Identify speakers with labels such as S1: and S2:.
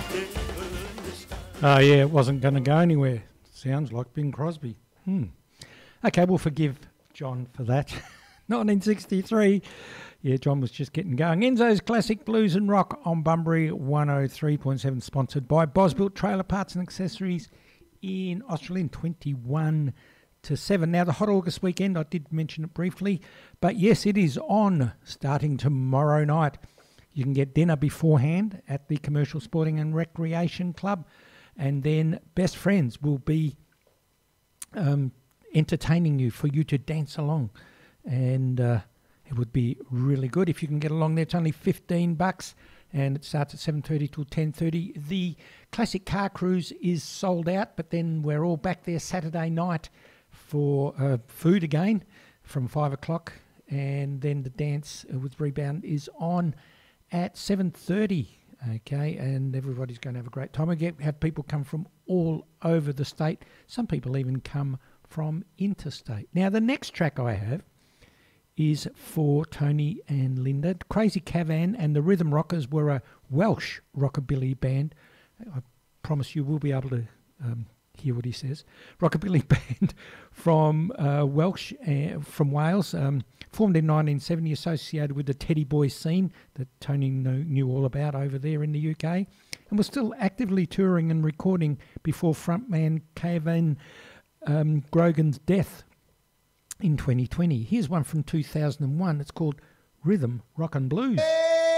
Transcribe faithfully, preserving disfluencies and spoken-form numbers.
S1: Oh, yeah, it wasn't going to go anywhere. Sounds like Bing Crosby. Hmm. Okay, we'll forgive John for that. nineteen sixty-three. Yeah, John was just getting going. Enzo's Classic Blues and Rock on Bunbury one oh three point seven, sponsored by Bosbuilt Trailer Parts and Accessories in Australian twenty-one to seven. Now, the Hot August weekend, I did mention it briefly, but yes, it is on starting tomorrow night. You can get dinner beforehand at the Commercial Sporting and Recreation Club, and then Best Friends will be um, entertaining you for you to dance along, and uh, it would be really good if you can get along there. It's only fifteen bucks, and it starts at seven thirty till ten thirty. The Classic Car Cruise is sold out, but then we're all back there Saturday night for uh, food again from five o'clock, and then the dance with Rebound is on at seven thirty. Okay, and everybody's going to have a great time. We get have people come from all over the state. Some people even come from interstate. Now, the next track I have is for Tony and Linda. Crazy Cavan and the Rhythm Rockers were a Welsh rockabilly band. I promise you will be able to um, hear what he says. Rockabilly band from uh, Welsh, uh, from Wales, um, formed in nineteen seventy, associated with the Teddy Boy scene that Tony knew, knew all about over there in the U K, and was still actively touring and recording before frontman Kevin um, Grogan's death in twenty twenty. Here's one from two thousand one. It's called Rhythm, Rock and Blues.